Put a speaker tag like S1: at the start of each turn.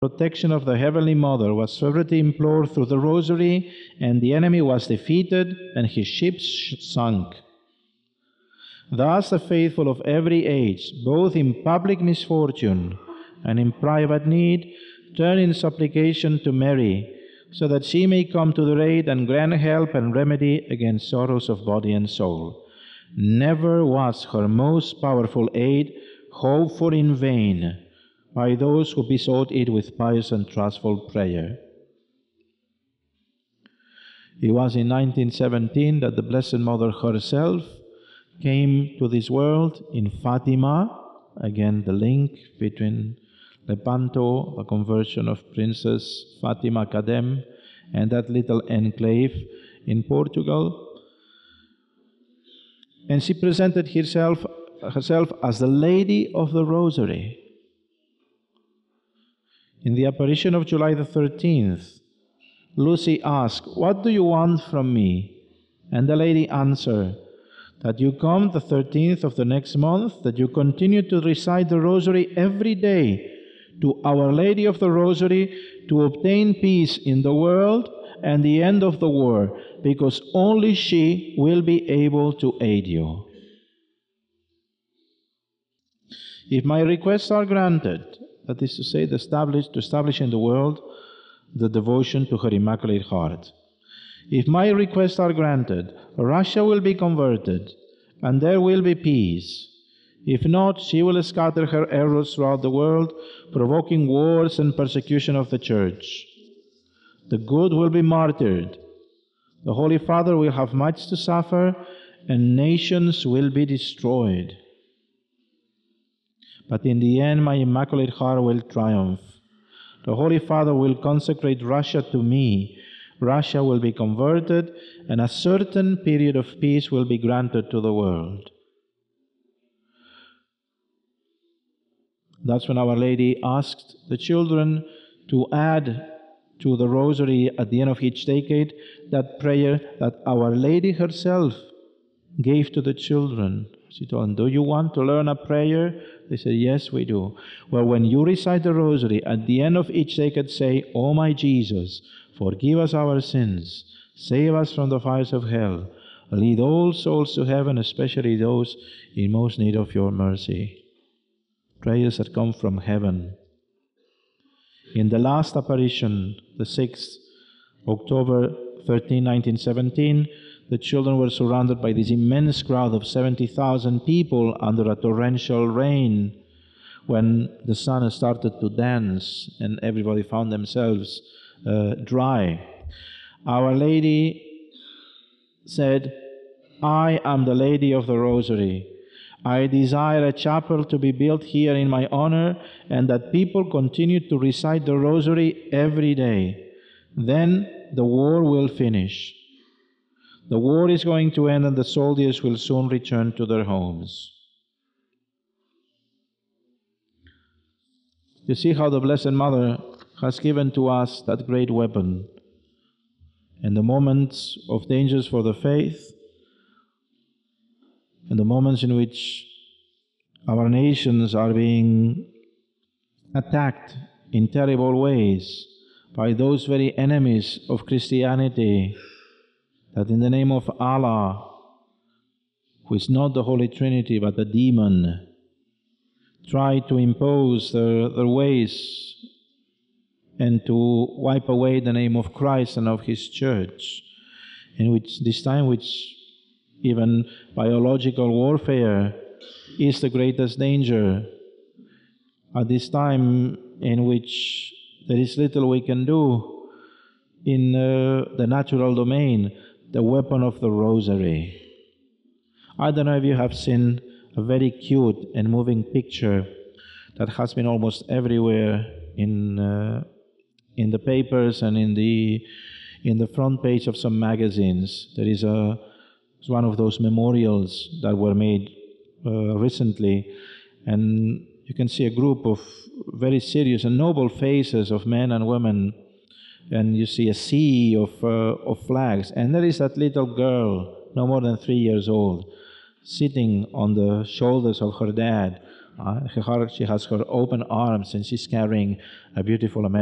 S1: protection of the Heavenly Mother was fervently implored through the Rosary, and the enemy was defeated and his ships sunk. Thus the faithful of every age, both in public misfortune and in private need, turn in supplication to Mary, so that she may come to their aid and grant help and remedy against sorrows of body and soul. Never was her most powerful aid hoped for in vain by those who besought it with pious and trustful prayer. It was in 1917 that the Blessed Mother herself came to this world in Fatima, again the link between Lepanto, the conversion of Princess Fatima Kadem, and that little enclave in Portugal. And she presented herself as the Lady of the Rosary. In the apparition of July the 13th, Lucy asked, "What do you want from me?" And the lady answered, "That you come the 13th of the next month, that you continue to recite the Rosary every day to Our Lady of the Rosary to obtain peace in the world and the end of the war, because only she will be able to aid you. If my requests are granted," that is to say, to establish in the world the devotion to her Immaculate Heart. "If my requests are granted, Russia will be converted, and there will be peace. If not, she will scatter her errors throughout the world, provoking wars and persecution of the Church. The good will be martyred. The Holy Father will have much to suffer, and nations will be destroyed. But in the end, my Immaculate Heart will triumph. The Holy Father will consecrate Russia to me. Russia will be converted, and a certain period of peace will be granted to the world." That's when Our Lady asked the children to add to the Rosary at the end of each decade that prayer that Our Lady herself gave to the children. She told them, "Do you want to learn a prayer?" They said, "Yes, we do." Well, when you recite the Rosary, at the end of each decade say, "O my Jesus, forgive us our sins, save us from the fires of hell, lead all souls to heaven, especially those in most need of your mercy." Prayers that come from heaven. In the last apparition, the 6th October 13, 1917, the children were surrounded by this immense crowd of 70,000 people under a torrential rain when the sun started to dance and everybody found themselves dry. Our Lady said, "I am the Lady of the Rosary. I desire a chapel to be built here in my honor, and that people continue to recite the Rosary every day. Then the war will finish. The war is going to end and the soldiers will soon return to their homes." You see how the Blessed Mother has given to us that great weapon. In the moments of dangers for the faith, in the moments in which our nations are being attacked in terrible ways by those very enemies of Christianity, that in the name of Allah, who is not the Holy Trinity but a demon, try to impose their ways and to wipe away the name of Christ and of His Church, in which this time which even biological warfare is the greatest danger, at this time in which there is little we can do in the natural domain, the weapon of the Rosary. I don't know if you have seen a very cute and moving picture that has been almost everywhere in the papers and in the front page of some magazines. There is one of those memorials that were made recently, and you can see a group of very serious and noble faces of men and women, and you see a sea of flags, and there is that little girl, no more than 3 years old, sitting on the shoulders of her dad, She has her open arms and she's carrying a beautiful